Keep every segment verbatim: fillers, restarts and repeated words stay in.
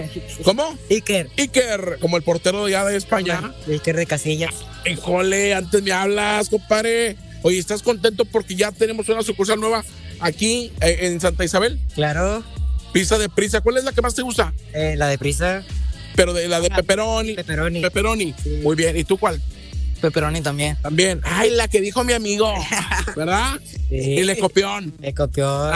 ¿Cómo? Iker. Iker, como el portero ya de España. Iker de Casillas. Híjole, antes me hablas, compadre. Oye, ¿estás contento porque ya tenemos una sucursal nueva aquí eh, en Santa Isabel? Claro. Pizza de prisa, ¿cuál es la que más te gusta? Eh, la de prisa. Pero de la de pepperoni. Pepperoni. Pepperoni. Sí. Muy bien, ¿y tú cuál? Pepperoni también. También. Ay, la que dijo mi amigo, ¿verdad? Sí. Y le copión. Le copió.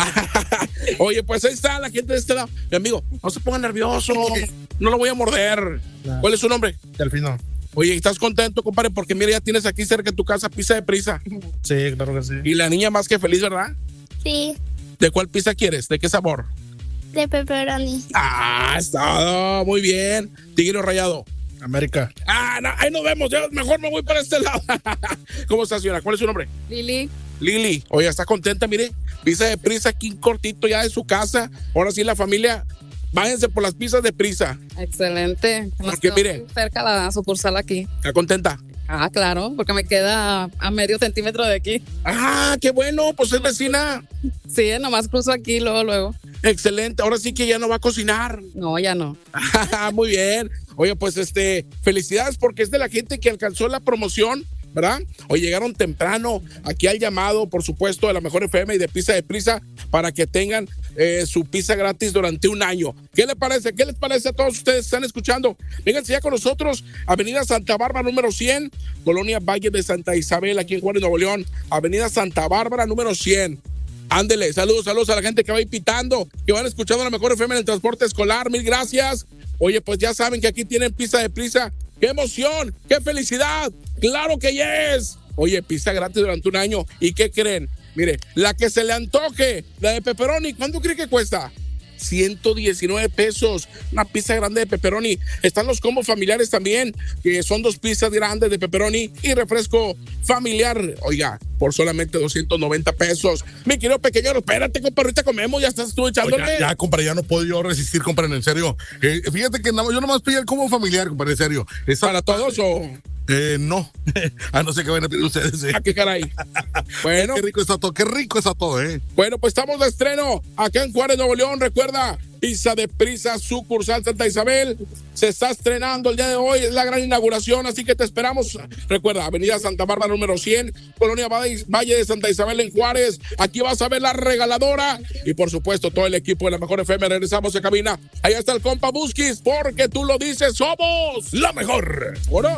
Oye, pues ahí está la gente de este lado. Mi amigo, no se ponga nervioso. No lo voy a morder. No. ¿Cuál es su nombre? Delfino. Oye, ¿estás contento, compadre? Porque mira, ya tienes aquí cerca de tu casa pizza de prisa. Sí, claro que sí. Y la niña más que feliz, ¿verdad? Sí, ¿De cuál pizza quieres? ¿De qué sabor? de pepperoni. Ah, es todo. Muy bien. Tigre o Rayado. América. Ah, no, ahí nos vemos. Yo mejor me voy para este lado. ¿Cómo está, señora? ¿Cuál es su nombre? Lili. Lili. Oye, ¿está contenta? Mire, pizza de prisa aquí cortito ya de su casa. Ahora sí, la familia, váyanse por las pizzas de prisa. Excelente. Nos Porque, quedó mire. muy cerca la sucursal aquí. ¿Está contenta? Ah, claro, porque me queda a medio centímetro de aquí. Ah, qué bueno, pues es vecina. Sí, nomás cruzo aquí, luego, luego. Excelente. Ahora sí que ya no va a cocinar. No, ya no. Muy bien. Oye, pues este, felicidades porque es de la gente que alcanzó la promoción, ¿verdad? Hoy llegaron temprano aquí al llamado, por supuesto, de la Mejor F M y de Pizza de Prisa para que tengan eh, su pizza gratis durante un año. ¿Qué les parece? ¿Qué les parece a todos ustedes que están escuchando? Vénganse ya con nosotros, Avenida Santa Bárbara número cien, Colonia Valle de Santa Isabel, aquí en Juárez, Nuevo León. Avenida Santa Bárbara número cien. Ándele, saludos, saludos a la gente que va ahí pitando, que van escuchando la Mejor F M en el transporte escolar. Mil gracias. Oye, pues ya saben que aquí tienen pizza de prisa. ¡Qué emoción! ¡Qué felicidad! ¡Claro que yes! Oye, pizza gratis durante un año. ¿Y qué creen? Mire, la que se le antoje, la de pepperoni, ¿cuánto cree que cuesta? ciento diecinueve pesos, una pizza grande de pepperoni. Están los combos familiares también, que son dos pizzas grandes de pepperoni y refresco familiar, oiga, por solamente doscientos noventa pesos. Mi querido pequeño, espérate, compa, ahorita comemos, ya estás tú echándole. Oiga, ya, compadre, ya no puedo yo resistir, compadre, en serio. Eh, fíjate que no, yo nomás pedí el combo familiar, compadre, en serio. ¿Esa, ¿Para todos o...? Eh, no. Ah, no sé qué van a pedir ustedes. Eh. ¿A qué caray? Bueno. Qué rico está todo, qué rico está todo, eh. Bueno, pues estamos de estreno acá en Juárez, Nuevo León. Recuerda, Pizza de Prisa, sucursal Santa Isabel. Se está estrenando el día de hoy, es la gran inauguración, así que te esperamos. Recuerda, Avenida Santa Bárbara número cien, Colonia Valle de Santa Isabel en Juárez. Aquí vas a ver la regaladora y por supuesto todo el equipo de la Mejor F M. Regresamos a cabina. Ahí está el compa Busquis, porque tú lo dices, somos la mejor. ¡Oros!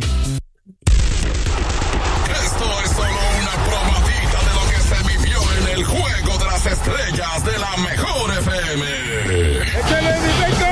Esto es solo una probadita de lo que se vivió en el Juego de las Estrellas de la Mejor F M. ¡Échale, mi pecho!